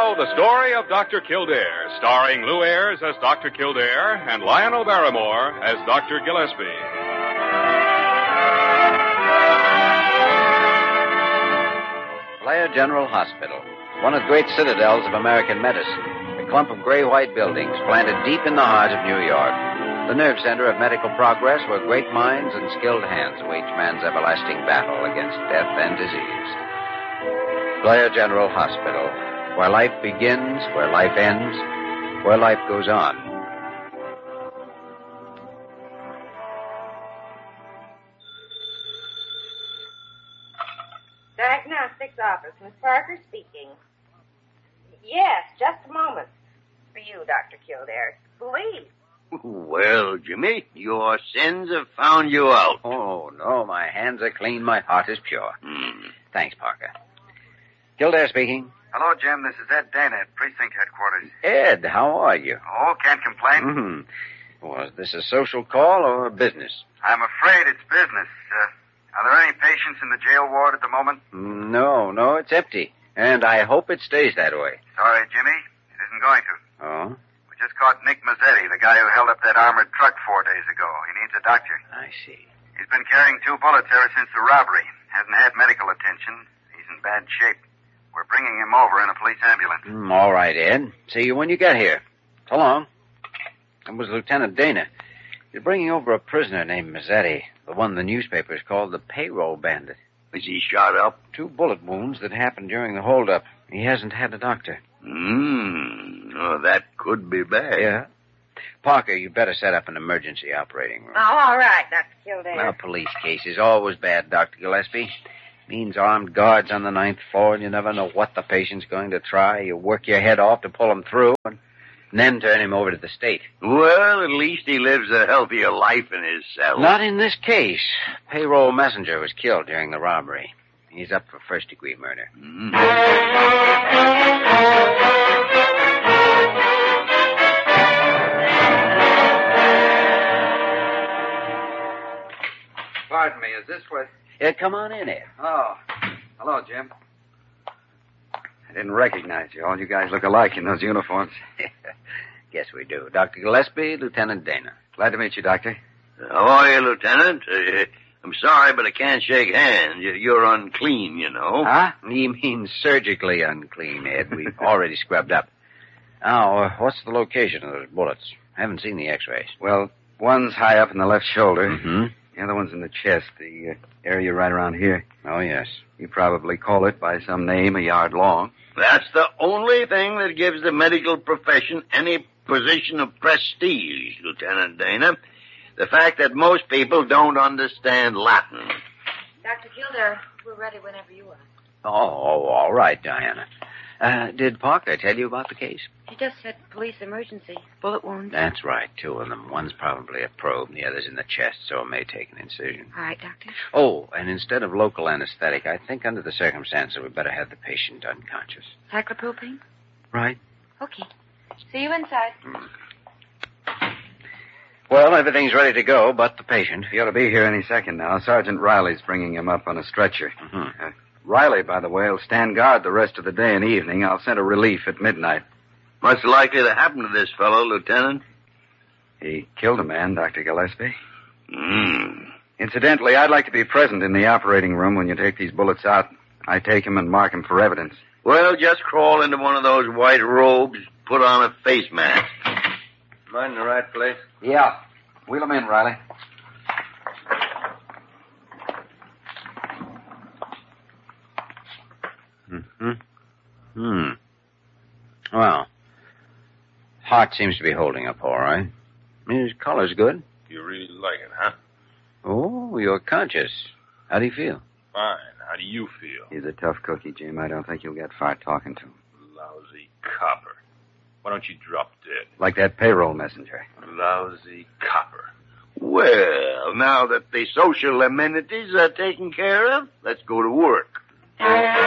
now, the story of Dr. Kildare, starring Lou Ayres as Dr. Kildare and Lionel Barrymore as Dr. Gillespie. Blair General Hospital, one of the great citadels of American medicine, a clump of gray-white buildings planted deep in the heart of New York, the nerve center of medical progress where great minds and skilled hands wage man's everlasting battle against death and disease. Blair General Hospital, where life begins, where life ends, where life goes on. Diagnostics office. Miss Parker speaking. Yes, just a moment. For you, Dr. Kildare. Please. Well, Jimmy, your sins have found you out. Oh, no, my hands are clean, my heart is pure. Thanks, Parker. Kildare speaking. Hello, Jim. This is Ed Dana at Precinct Headquarters. Ed, how are you? Oh, can't complain. Was this a social call or business? I'm afraid it's business. Are there any patients in the jail ward at the moment? No, it's empty. And I hope it stays that way. Sorry, Jimmy. It isn't going to. Oh? We just caught Nick Mazzetti, the guy who held up that armored truck 4 days ago. He needs a doctor. I see. He's been carrying 2 bullets ever since the robbery. Hasn't had medical attention. He's in bad shape. We're bringing him over in a police ambulance. All right, Ed. See you when you get here. So long. It was Lieutenant Dana. You're bringing over a prisoner named Mazzetti, the one the newspapers called the payroll bandit. Is he shot up? 2 bullet wounds that happened during the holdup. He hasn't had a doctor. Oh, that could be bad. Yeah. Parker, you better set up an emergency operating room. Oh, all right, Dr. Kildare. A police case is always bad, Dr. Gillespie. Means armed guards on the 9th floor, and you never know what the patient's going to try. You work your head off to pull him through, and then turn him over to the state. Well, at least he lives a healthier life in his cell. Not in this case. Payroll messenger was killed during the robbery. He's up for first-degree murder. Pardon me, is this what... Come on in, Ed. Oh, hello, Jim. I didn't recognize you. All you guys look alike in those uniforms. Guess we do. Dr. Gillespie, Lieutenant Dana. Glad to meet you, Doctor. How are you, Lieutenant? I'm sorry, but I can't shake hands. You're unclean, you know. Huh? You mean surgically unclean, Ed. We've already scrubbed up. Now, what's the location of those bullets? I haven't seen the x-rays. Well, one's high up in the left shoulder. Mm-hmm. The other one's in the chest, the area right around here. Oh, yes. You probably call it by some name a yard long. That's the only thing that gives the medical profession any position of prestige, Lieutenant Dana. The fact that most people don't understand Latin. Dr. Kildare, we're ready whenever you are. Oh, all right, Diana. Did Parker tell you about the case? He just said police emergency. Bullet wounds. That's right, 2 of them. One's probably a probe, and the other's in the chest, so it may take an incision. All right, Doctor. Oh, and instead of local anesthetic, I think under the circumstances we better have the patient unconscious. Cyclopropane? Right. Okay. See you inside. Well, everything's ready to go, but the patient. He ought to be here any second now. Sergeant Riley's bringing him up on a stretcher. Mm-hmm. Riley, by the way, will stand guard the rest of the day and evening. I'll send a relief at midnight. What's likely to happen to this fellow, Lieutenant? He killed a man, Dr. Gillespie. Incidentally, I'd like to be present in the operating room when you take these bullets out. I take him and mark him for evidence. Well, just crawl into one of those white robes, put on a face mask. Am I in the right place? Yeah. Wheel him in, Riley. Well, heart seems to be holding up all right. His color's good. You really like it, huh? Oh, you're conscious. How do you feel? Fine. How do you feel? He's a tough cookie, Jim. I don't think you'll get far talking to him. Lousy copper. Why don't you drop dead? Like that payroll messenger. Lousy copper. Well, now that the social amenities are taken care of, let's go to work.